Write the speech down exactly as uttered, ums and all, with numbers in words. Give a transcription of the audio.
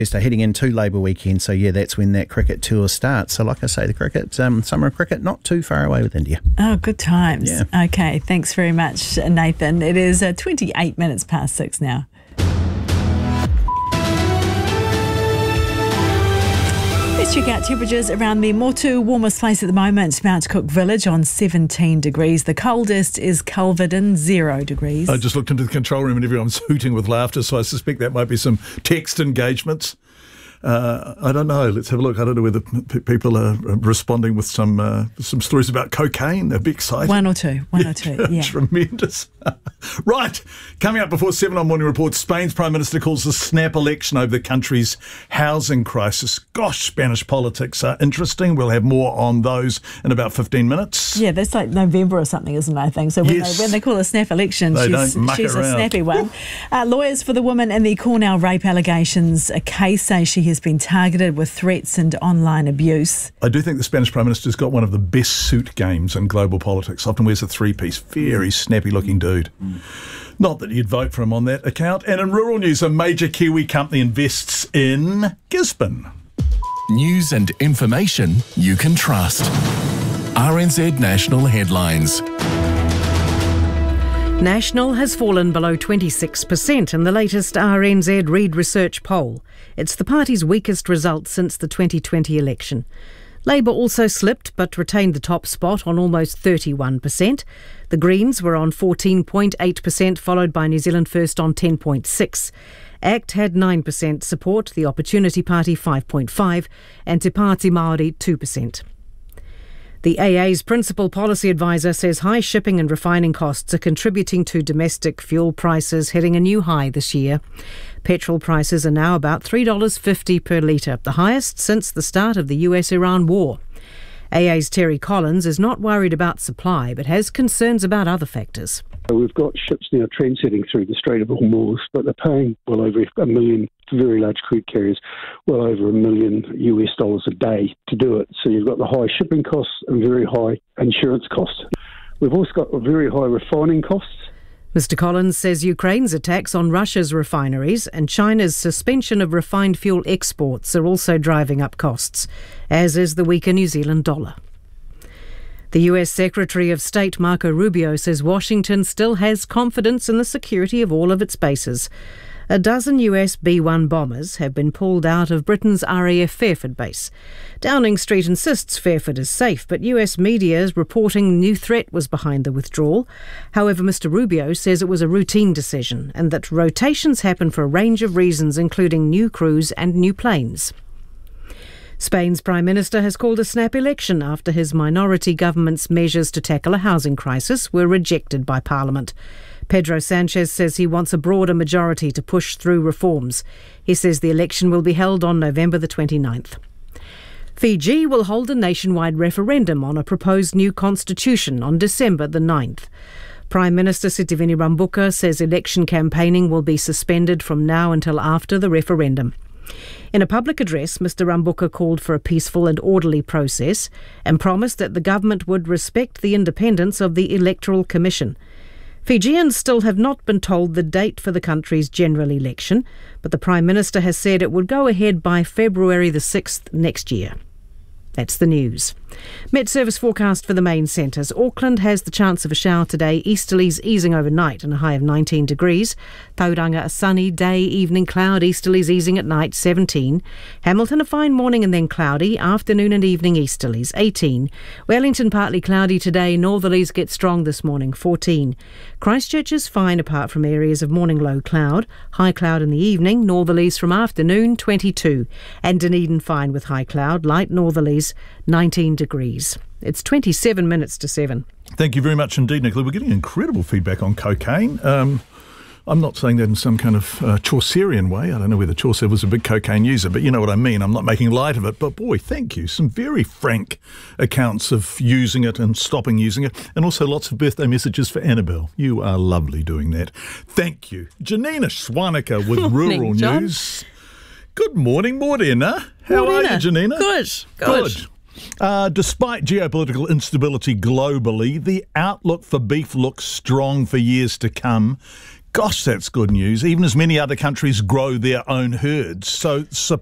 So heading into Labour weekend, so yeah, that's when that cricket tour starts. So like I say, the cricket, um, summer cricket, not too far away with India. Oh, good times. Yeah. Okay, thanks very much, Nathan. It is uh, twenty-eight minutes past six now. Let's check out temperatures around the Motu, warmest place at the moment, Mount Cook Village on seventeen degrees. The coldest is Culverden, zero degrees. I just looked into the control room and everyone's hooting with laughter, so I suspect that might be some text engagements. Uh, I don't know. Let's have a look. I don't know whether p- people are responding with some uh, some stories about cocaine. They'll be excited. One or two. One or two, yeah. Tremendous. Right. Coming up before seven on Morning Report, Spain's Prime Minister calls the snap election over the country's housing crisis. Gosh, Spanish politics are interesting. We'll have more on those in about fifteen minutes. Yeah, that's like November or something, isn't it, I think? So when, Yes. they, when they call a snap election, They she's, don't muck she's a around. snappy one. Uh, lawyers for the woman in the Cornell rape allegations a case say she has been targeted with threats and online abuse. I do think the Spanish Prime Minister's got one of the best suit games in global politics. Often wears a three-piece, very snappy-looking dude. Mm. Not that you'd vote for him on that account. And in rural news, a major Kiwi company invests in Gisborne. News and information you can trust. R N Z National Headlines. National has fallen below twenty-six percent in the latest R N Z Reid Research poll. It's the party's weakest result since the twenty twenty election. Labour also slipped but retained the top spot on almost thirty-one percent. The Greens were on fourteen point eight percent, followed by New Zealand First on ten point six percent. ACT had nine percent support, the Opportunity Party five point five percent and Te Pāti Māori two percent. The A A's principal policy advisor says high shipping and refining costs are contributing to domestic fuel prices hitting a new high this year. Petrol prices are now about three dollars fifty per litre, the highest since the start of the U S Iran war. A A's Terry Collins is not worried about supply, but has concerns about other factors. We've got ships now transiting through the Strait of Hormuz, but they're paying well over a million, very large crude carriers, well over a million U S dollars a day to do it. So you've got the high shipping costs and very high insurance costs. We've also got very high refining costs. Mister Collins says Ukraine's attacks on Russia's refineries and China's suspension of refined fuel exports are also driving up costs, as is the weaker New Zealand dollar. The U S Secretary of State Marco Rubio says Washington still has confidence in the security of all of its bases. A dozen U S B one bombers have been pulled out of Britain's R A F Fairford base. Downing Street insists Fairford is safe, but U S media is reporting new threat was behind the withdrawal. However, Mister Rubio says it was a routine decision and that rotations happen for a range of reasons, including new crews and new planes. Spain's Prime Minister has called a snap election after his minority government's measures to tackle a housing crisis were rejected by Parliament. Pedro Sanchez says he wants a broader majority to push through reforms. He says the election will be held on November the twenty-ninth. Fiji will hold a nationwide referendum on a proposed new constitution on December the ninth. Prime Minister Sitiveni Rabuka says election campaigning will be suspended from now until after the referendum. In a public address, Mister Rabuka called for a peaceful and orderly process and promised that the government would respect the independence of the Electoral Commission. Fijians still have not been told the date for the country's general election, but the Prime Minister has said it would go ahead by February the sixth next year. That's the news. Met Service forecast for the main centres. Auckland has the chance of a shower today. Easterlies easing overnight and a high of nineteen degrees. Tauranga a sunny day, evening cloud. Easterlies easing at night, seventeen. Hamilton a fine morning and then cloudy. Afternoon and evening easterlies, eighteen. Wellington partly cloudy today. Northerlies get strong this morning, fourteen. Christchurch is fine apart from areas of morning low cloud. High cloud in the evening. Northerlies from afternoon, twenty-two. And Dunedin fine with high cloud. Light northerlies, nineteen degrees. It's twenty-seven minutes to seven. Thank you very much indeed, Nicola. We're getting incredible feedback on cocaine. Um, I'm not saying that in some kind of uh, Chaucerian way. I don't know whether Chaucer was a big cocaine user, but you know what I mean. I'm not making light of it. But boy, thank you. Some very frank accounts of using it and stopping using it. And also lots of birthday messages for Annabelle. You are lovely doing that. Thank you. Janina Schwanica with Morning, Rural John. News. Good morning, Morena. How Morena. are you, Janina? Good, good. Good. Uh, despite geopolitical instability globally, the outlook for beef looks strong for years to come. Gosh, that's good news. Even as many other countries grow their own herds. So